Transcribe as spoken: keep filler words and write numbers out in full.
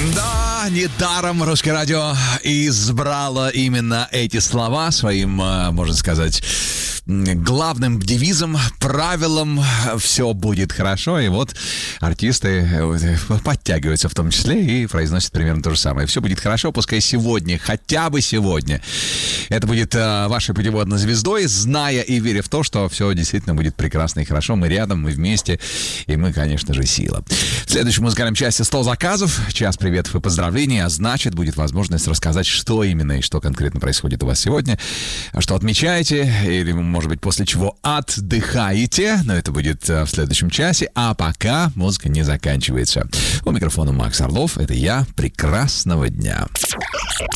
Да, недаром Русское радио избрало именно эти слова своим, можно сказать, главным девизом, правилом «все будет хорошо». И вот артисты подтягиваются в том числе и произносят примерно то же самое. «Все будет хорошо», пускай сегодня, хотя бы сегодня. Это будет э, вашей путеводной звездой, зная и веря в то, что все действительно будет прекрасно и хорошо. Мы рядом, мы вместе, и мы, конечно же, сила. В следующем музыкальном части сто заказов, час приветов и поздравлений, а значит, будет возможность рассказать, что именно и что конкретно происходит у вас сегодня, что отмечаете, или, может быть, после чего отдыхаете, но это будет в следующем часе, а пока музыка не заканчивается. У микрофона Макс Орлов, это я, прекрасного дня.